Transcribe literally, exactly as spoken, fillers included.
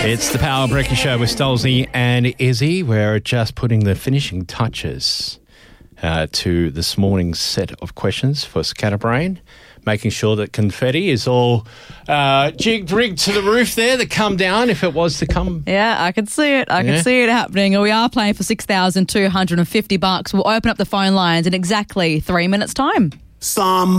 It's the Power Breaker Show with Stolzy and Izzy. We're just putting the finishing touches uh, to this morning's set of questions for Scatterbrain, making sure that confetti is all uh, jigged, rigged to the roof there to come down if it was to come. Yeah, I can see it. I Yeah. can see it happening. And we are playing for six thousand two hundred fifty bucks. We'll open up the phone lines in exactly three minutes' time. Some